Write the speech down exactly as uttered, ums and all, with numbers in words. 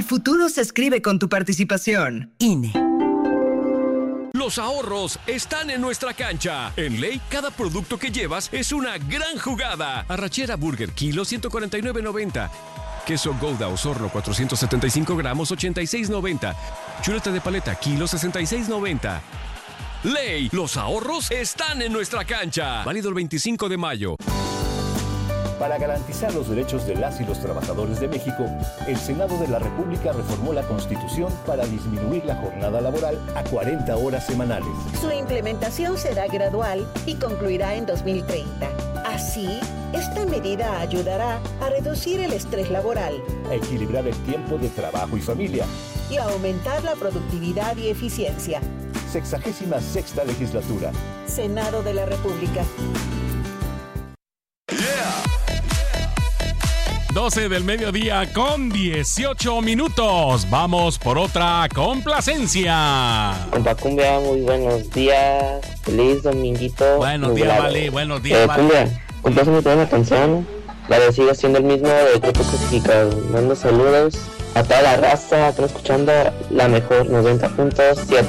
futuro se escribe con tu participación. I N E. Los ahorros están en nuestra cancha. En Ley, cada producto que llevas es una gran jugada. Arrachera Burger, kilo ciento cuarenta y nueve noventa. Queso Gouda Osorno, cuatrocientos setenta y cinco gramos, ochenta y seis noventa. Chuleta de paleta, kilo sesenta y seis noventa. Ley, los ahorros están en nuestra cancha. Válido el veinticinco de mayo. Para garantizar los derechos de las y los trabajadores de México, el Senado de la República reformó la Constitución para disminuir la jornada laboral a cuarenta horas semanales. Su implementación será gradual y concluirá en dos mil treinta. Así, esta medida ayudará a reducir el estrés laboral, a equilibrar el tiempo de trabajo y familia y a aumentar la productividad y eficiencia. Sexagésima sexta legislatura. Senado de la República. doce del mediodía con dieciocho minutos. Vamos por otra complacencia. Compa Cumbia, muy buenos días. Feliz dominguito. Buenos nublado. días, Vale. Buenos días, eh, Vale. Cumbia, compláceme toda una canción. La de Sigo Siendo el Mismo de Grupo Clasificado. Mando saludos a toda la raza. Están escuchando la mejor noventa punto siete.